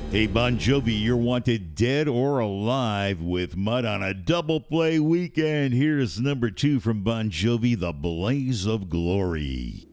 Hey, Bon Jovi, you're wanted dead or alive with Mud on a double play weekend. Here's number 2 from Bon Jovi, The Blaze of Glory.